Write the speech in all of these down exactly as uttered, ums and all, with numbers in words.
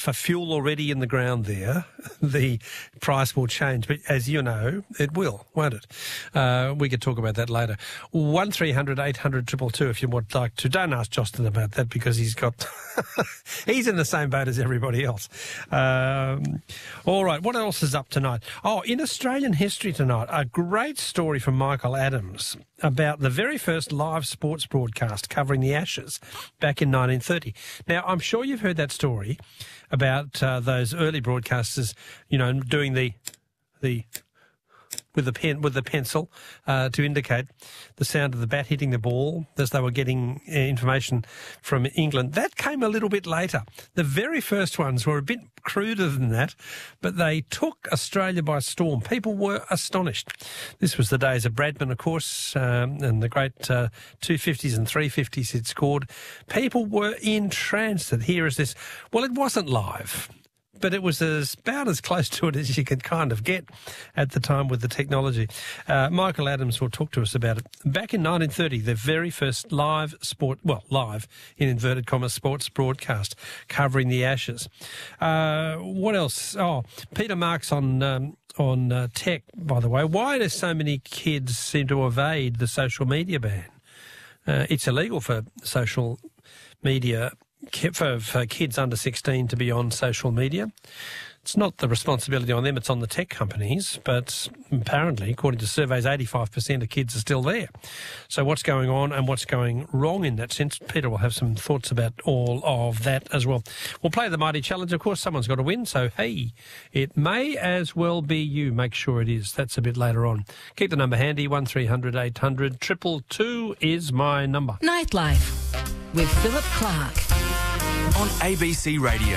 for fuel already in the ground there, the price will change. But as you know, it will, won't it? Uh, we could talk about that later. one three hundred eight hundred two two two if you would like to. Don't ask Justin about that because he's got... he's in the same boat as everybody else. Um, all right, what else is up tonight? Oh, in Australian history tonight, a great story from Michael Adams about the very first live sports broadcast covering the Ashes back in nineteen thirty. Now, I'm sure you've heard that story about uh, those early broadcasters, you know, doing the the with the pen with the pencil uh, to indicate the sound of the bat hitting the ball as they were getting uh, information from England. That came a little bit later. The very first ones were a bit cruder than that, but they took Australia by storm. People were astonished. This was the days of Bradman, of course, um, and the great uh, two fifties and three fifties he'd scored. People were entranced that here is this. Well, it wasn't live, but it was as, about as close to it as you could kind of get at the time with the technology. Uh, Michael Adams will talk to us about it. Back in nineteen thirty, the very first live sport, well, live, in inverted commas, sports broadcast covering the Ashes. Uh, what else? Oh, Peter Marks on um, on uh, tech, by the way. Why do so many kids seem to evade the social media ban? Uh, it's illegal for social media For, for kids under sixteen to be on social media. It's not the responsibility on them, it's on the tech companies, but apparently, according to surveys, eighty-five percent of kids are still there. So what's going on and what's going wrong in that sense? Peter will have some thoughts about all of that as well. We'll play the Mighty Challenge. Of course, someone's got to win, so hey, it may as well be you. Make sure it is. That's a bit later on. Keep the number handy, one three hundred eight hundred two two two is my number. Nightlife with Philip Clark on A B C Radio.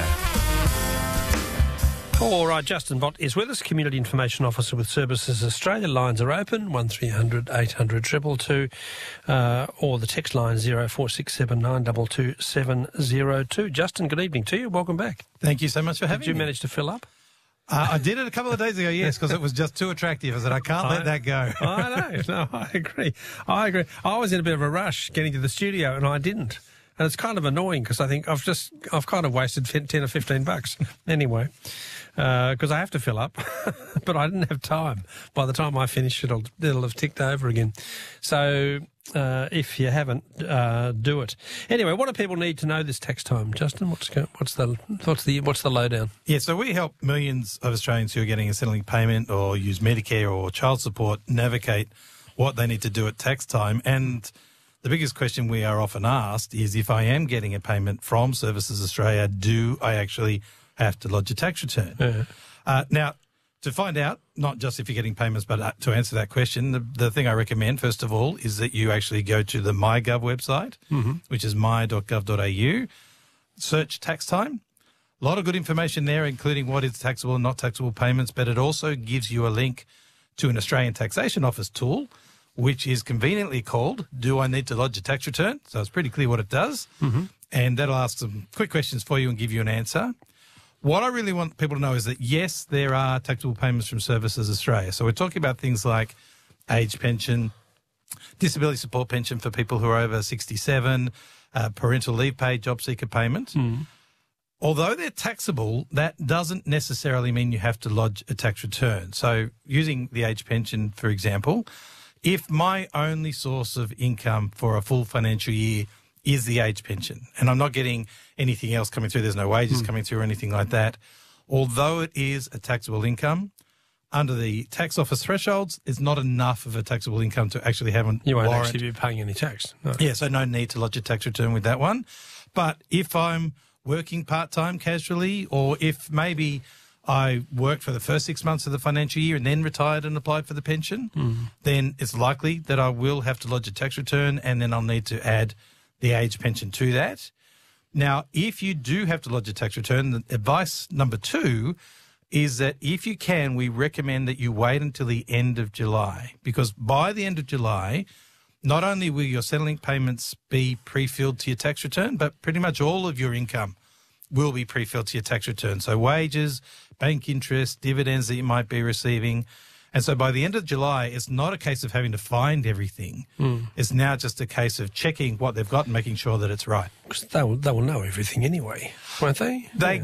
All right, Justin Bott is with us, Community Information Officer with Services Australia. Lines are open, one three hundred eight hundred two two two, uh, or the text line zero four six seven nine two two seven zero two. Justin, good evening to you. Welcome back. Thank you so much for having me. Did you manage to fill up? Uh, I did it a couple of days ago, yes, because it was just too attractive. I said, I can't let I, that go. I know. No, I agree. I agree. I was in a bit of a rush getting to the studio, and I didn't. And it's kind of annoying because I think I've just, I've kind of wasted ten or fifteen bucks anyway, because uh, I have to fill up, but I didn't have time. By the time I finish, it'll, it'll have ticked over again. So uh, if you haven't, uh, do it. Anyway, what do people need to know this tax time, Justin? What's what's the what's the what's the lowdown? Yeah, so we help millions of Australians who are getting a settling payment or use Medicare or child support navigate what they need to do at tax time. And the biggest question we are often asked is, if I am getting a payment from Services Australia, do I actually have to lodge a tax return? Yeah. Uh, now, to find out, not just if you're getting payments, but uh, to answer that question, the, the thing I recommend, first of all, is that you actually go to the MyGov website, mm-hmm. which is my dot gov dot a u, search tax time. A lot of good information there, including what is taxable and not taxable payments, but it also gives you a link to an Australian Taxation Office tool, which is conveniently called Do I Need to Lodge a Tax Return? So it's pretty clear what it does. Mm-hmm. And that'll ask some quick questions for you and give you an answer. What I really want people to know is that, yes, there are taxable payments from Services Australia. So we're talking about things like age pension, disability support pension for people who are over sixty-seven, uh, parental leave pay, job seeker payment. Mm. Although they're taxable, that doesn't necessarily mean you have to lodge a tax return. So using the age pension, for example, if my only source of income for a full financial year is the age pension, and I'm not getting anything else coming through, there's no wages mm. coming through or anything like that, although it is a taxable income, under the tax office thresholds, it's not enough of a taxable income to actually have a You won't warrant. actually be paying any tax. No. Yeah, so no need to lodge a tax return with that one. But if I'm working part-time casually, or if maybe I worked for the first six months of the financial year and then retired and applied for the pension, mm. then it's likely that I will have to lodge a tax return, and then I'll need to add the age pension to that. Now, if you do have to lodge a tax return, the advice number two is that if you can, we recommend that you wait until the end of July, because by the end of July, not only will your Centrelink payments be pre-filled to your tax return, but pretty much all of your income will be pre-filled to your tax return. So wages, bank interest, dividends that you might be receiving. And so by the end of July, it's not a case of having to find everything. Mm. It's now just a case of checking what they've got and making sure that it's right. Because they will, they will know everything anyway, won't they? They yeah.